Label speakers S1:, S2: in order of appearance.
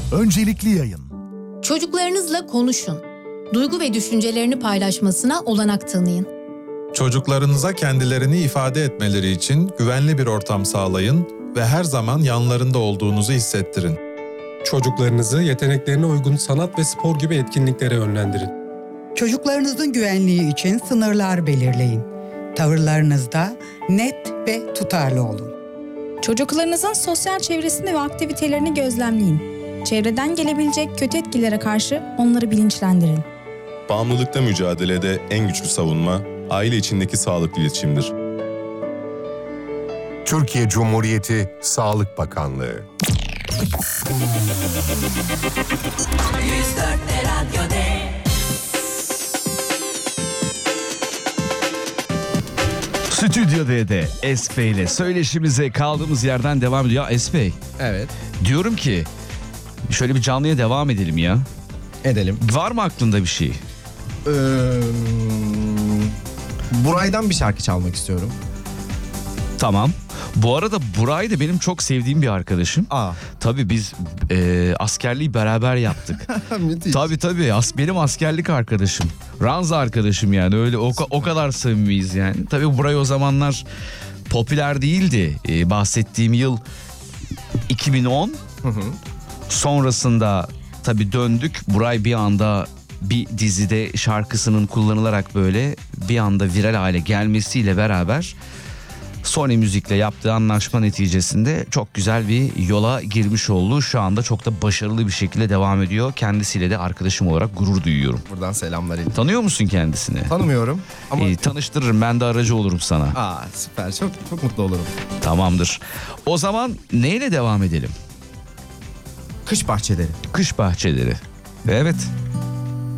S1: Öncelikli yayın.
S2: Çocuklarınızla konuşun. Duygu ve düşüncelerini paylaşmasına olanak tanıyın.
S3: Çocuklarınıza kendilerini ifade etmeleri için güvenli bir ortam sağlayın ve her zaman yanlarında olduğunuzu hissettirin.
S4: Çocuklarınızı yeteneklerine uygun sanat ve spor gibi etkinliklere yönlendirin.
S5: Çocuklarınızın güvenliği için sınırlar belirleyin. Tavırlarınızda net ve tutarlı olun.
S6: Çocuklarınızın sosyal çevresini ve aktivitelerini gözlemleyin. Çevreden gelebilecek kötü etkilere karşı onları bilinçlendirin.
S7: Bağımlılıkta mücadelede en güçlü savunma, aile içindeki sağlıklı iletişimdir.
S8: Türkiye Cumhuriyeti Sağlık Bakanlığı.
S9: 104 Radyo'da.
S10: Stüdyo D'de Esbey ile söyleşimize kaldığımız yerden devam ediyor. Ya Esbey.
S11: Evet.
S10: Diyorum ki şöyle bir canlıya devam edelim ya.
S11: Edelim.
S10: Var mı aklında bir şey?
S11: Buray'dan bir şarkı çalmak istiyorum.
S10: Tamam. Bu arada Buray da benim çok sevdiğim bir arkadaşım.
S11: Aa.
S10: Tabii biz askerliği beraber yaptık.
S11: Müthiş.
S10: Tabii benim askerlik arkadaşım. Ranza arkadaşım yani öyle o kadar samimiyiz yani. Tabii Buray o zamanlar popüler değildi. Bahsettiğim yıl 2010. Sonrasında tabii döndük. Buray bir anda bir dizide şarkısının kullanılarak böyle bir anda viral hale gelmesiyle beraber Sony Müzik'le yaptığı anlaşma neticesinde çok güzel bir yola girmiş oldu. Şu anda çok da başarılı bir şekilde devam ediyor. Kendisiyle de arkadaşım olarak gurur duyuyorum.
S11: Buradan selamlar edeyim.
S10: Tanıyor musun kendisini?
S11: Tanımıyorum ama...
S10: Tanıştırırım, ben de aracı olurum sana.
S11: Aa, süper, çok mutlu olurum.
S10: Tamamdır. O zaman neyle devam edelim?
S11: Kış bahçeleri.
S10: Kış bahçeleri. Evet.